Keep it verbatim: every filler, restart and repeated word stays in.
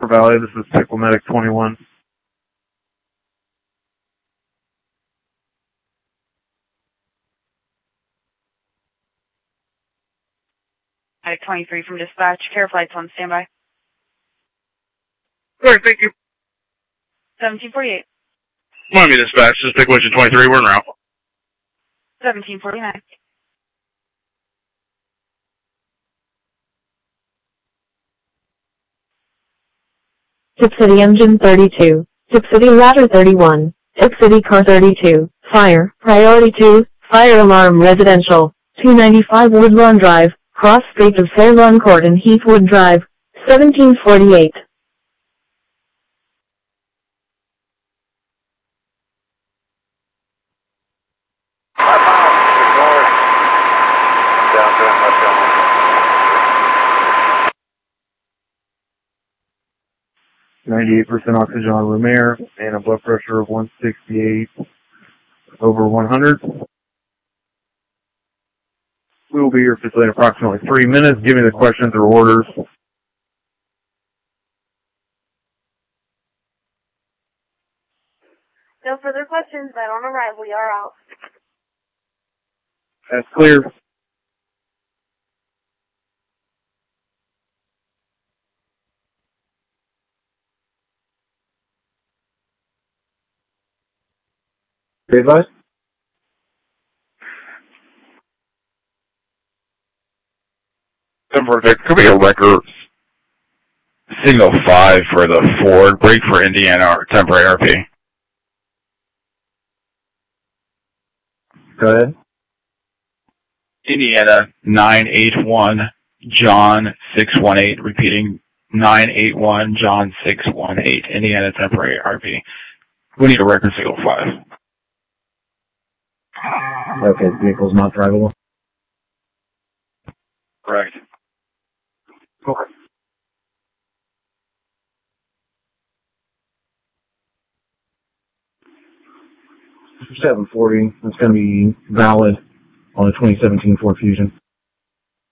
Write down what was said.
Copper Valley. This is Pickle Medic twenty-one. Medic twenty-three from dispatch. Care flights on standby. Sorry, thank you. seventeen forty-eight. Miami dispatch. Just Pickle Engine twenty-three. We're en route. seventeen forty-nine. Tip City Engine thirty-two. Tip City Ladder thirty-one. Tip City Car thirty-two. Fire. Priority two. Fire alarm residential. two ninety-five Woodlawn Drive. Cross Street of Fairlawn Court and Heathwood Drive. seventeen forty-eight. ninety-eight percent oxygen on room air and a blood pressure of one sixty-eight over one hundred. We will be here for in approximately three minutes. Give me the questions or orders. No further questions, but on arrival, we are out. That's clear. Be advised. Number Vic, could be a record signal five for the Ford, break for Indiana or temporary R P. Go ahead. Indiana nine eight one, John six one eight, repeating nine eight one, John six one eight, Indiana temporary R P. We need a record signal five. Okay, the vehicle's not drivable. Correct. Okay. seven forty, that's going to be valid on the twenty seventeen Ford Fusion.